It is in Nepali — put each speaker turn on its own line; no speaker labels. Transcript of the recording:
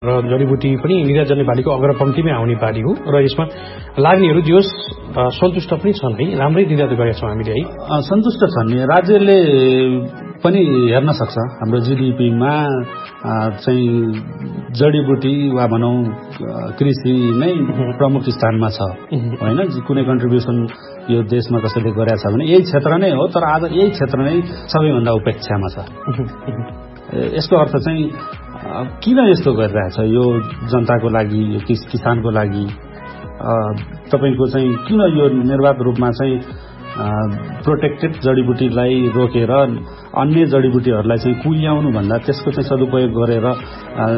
र जडीबुटी पनि निर्यात गर्ने बालीको अग्रपंक्तिमै आउने बाली हो र यसमा लाग्नेहरू जोस सन्तुष्ट पनि छन् है, राम्रै निर्यात गरेका छौँ हामीले है।
सन्तुष्ट छन् नि, राज्यले पनि हेर्न सक्छ हाम्रो जीडीपीमा चाहिँ जडीबुटी वा भनौँ कृषि नै प्रमुख स्थानमा छ होइन। कुनै कन्ट्रिब्युसन यो देशमा कसैले गरेछ भने यही क्षेत्र नै हो, तर आज यही क्षेत्र नै सबैभन्दा उपेक्षामा छ। यसको अर्थ चाहिँ किन यस्तो गरिरहेछ यो जनताको लागि, यो किसानको लागि तपाईको चाहिँ किन यो निर्वाध रूपमा चाहिँ प्रोटेक्टेड जडीबुटीलाई रोकेर अन्य जडीबुटीहरूलाई चाहिँ कुल्याउनु भन्दा त्यसको चाहिँ सदुपयोग गरेर